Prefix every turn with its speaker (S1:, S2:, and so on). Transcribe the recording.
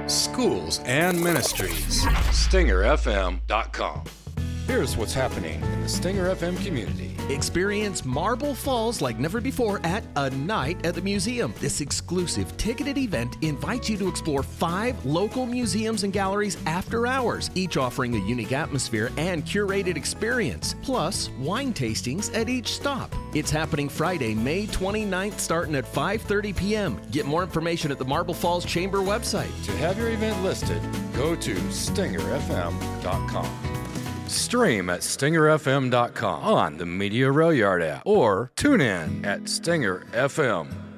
S1: schools, and ministries. StingerFM.com. Here's what's happening in the Stinger FM community.
S2: Experience Marble Falls like never before at A Night at the Museum. This exclusive ticketed event invites you to explore 5 local museums and galleries after hours, each offering a unique atmosphere and curated experience, plus wine tastings at each stop. It's happening Friday, May 29th, starting at 5:30 p.m. Get more information at the Marble Falls Chamber website.
S1: To have your event listed, go to StingerFM.com. Stream at StingerFM.com on the Media Rail Yard app or tune in at Stinger FM.